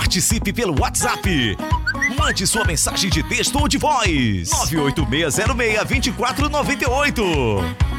Participe pelo WhatsApp. Mande sua mensagem de texto ou de voz. 98606-2498.